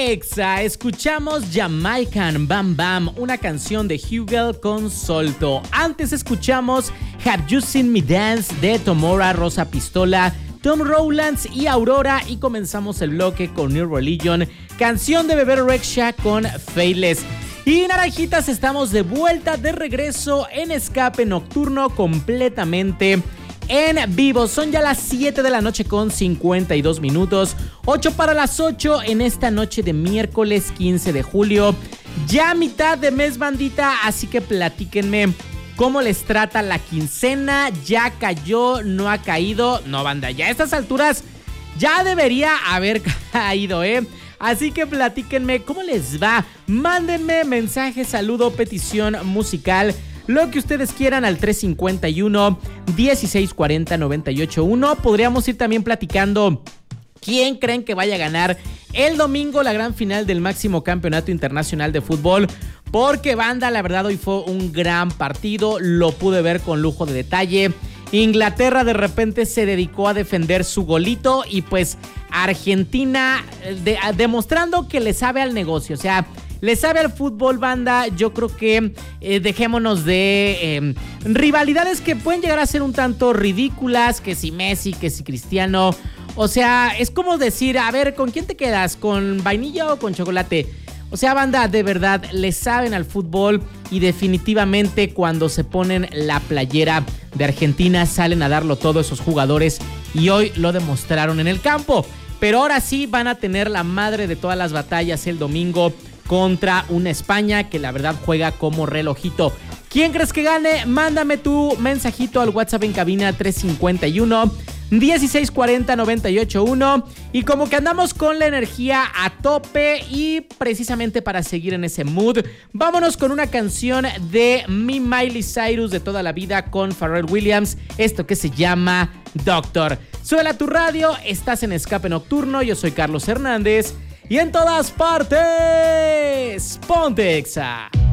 Exa, escuchamos Jamaican Bam Bam, una canción de Hugel con Solto. Antes escuchamos Have You Seen Me Dance de Tomora, Rosa Pistola, Tom Rowlands y Aurora. Y comenzamos el bloque con New Religion, canción de Bebe Rexha con Faithless. Y naranjitas, estamos de vuelta, de regreso en Escape Nocturno completamente en vivo. Son ya las 7 de la noche con 52 minutos, 8 para las 8 en esta noche de miércoles 15 de julio. Ya mitad de mes, bandita, así que platíquenme cómo les trata la quincena. ¿Ya cayó? ¿No ha caído? No, banda, ya a estas alturas ya debería haber caído, Así que platíquenme cómo les va. Mándenme mensaje, saludo, petición musical, lo que ustedes quieran al 351-1640-981. Podríamos ir también platicando quién creen que vaya a ganar el domingo la gran final del máximo campeonato internacional de fútbol. Porque, banda, la verdad hoy fue un gran partido, lo pude ver con lujo de detalle. Inglaterra de repente se dedicó a defender su golito y pues Argentina demostrando que le sabe al negocio, o sea, le sabe al fútbol, banda. Yo creo que dejémonos de rivalidades que pueden llegar a ser un tanto ridículas, que si Messi, que si Cristiano. O sea, es como decir, a ver, ¿con quién te quedas? ¿Con vainilla o con chocolate? O sea, banda, de verdad, le saben al fútbol y definitivamente cuando se ponen la playera de Argentina salen a darlo todo esos jugadores y hoy lo demostraron en el campo. Pero ahora sí van a tener la madre de todas las batallas el domingo contra una España que la verdad juega como relojito. ¿Quién crees que gane? Mándame tu mensajito al WhatsApp en cabina 351-1640-981. Y como que andamos con la energía a tope y precisamente para seguir en ese mood, vámonos con una canción de mi Miley Cyrus de toda la vida con Pharrell Williams. Esto que se llama Doctor. Suena tu radio, estás en Escape Nocturno, yo soy Carlos Hernández. Y en todas partes, ponte Exa.